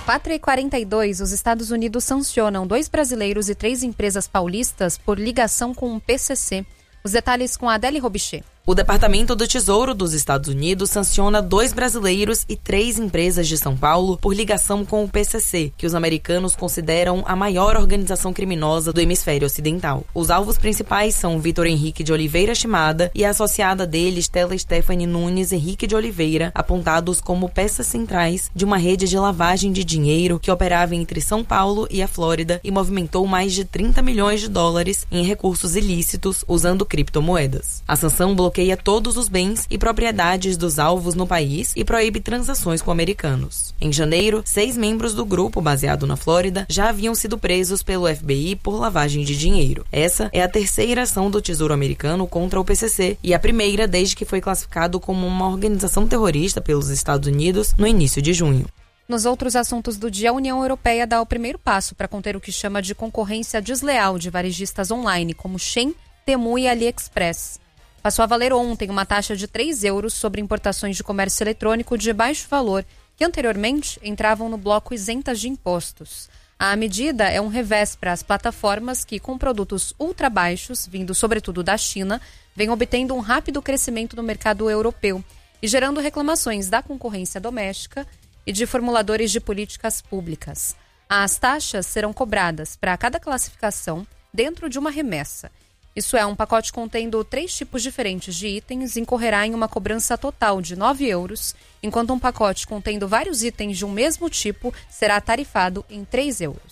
4h42, os Estados Unidos sancionam 2 brasileiros e 3 empresas paulistas por ligação com o PCC. Os detalhes com a Adélie Robichê. O Departamento do Tesouro dos Estados Unidos sanciona 2 brasileiros e 3 empresas de São Paulo por ligação com o PCC, que os americanos consideram a maior organização criminosa do hemisfério ocidental. Os alvos principais são Vitor Henrique de Oliveira Shimada e a associada dele, Stella Stephanie Nunes Henrique de Oliveira, apontados como peças centrais de uma rede de lavagem de dinheiro que operava entre São Paulo e a Flórida e movimentou mais de 30 milhões de dólares em recursos ilícitos usando criptomoedas. A sanção bloqueia todos os bens e propriedades dos alvos no país e proíbe transações com americanos. Em janeiro, 6 membros do grupo baseado na Flórida já haviam sido presos pelo FBI por lavagem de dinheiro. Essa é a 3ª ação do Tesouro americano contra o PCC e a primeira desde que foi classificado como uma organização terrorista pelos Estados Unidos no início de junho. Nos outros assuntos do dia, a União Europeia dá o primeiro passo para conter o que chama de concorrência desleal de varejistas online, como Shein, Temu e AliExpress. Passou a valer ontem uma taxa de 3 euros sobre importações de comércio eletrônico de baixo valor, que anteriormente entravam no bloco isentas de impostos. A medida é um revés para as plataformas que, com produtos ultra baixos, vindo sobretudo da China, vêm obtendo um rápido crescimento no mercado europeu e gerando reclamações da concorrência doméstica e de formuladores de políticas públicas. As taxas serão cobradas para cada classificação dentro de uma remessa. Isso é, um pacote contendo 3 tipos diferentes de itens incorrerá em uma cobrança total de 9 euros, enquanto um pacote contendo vários itens de um mesmo tipo será tarifado em 3 euros.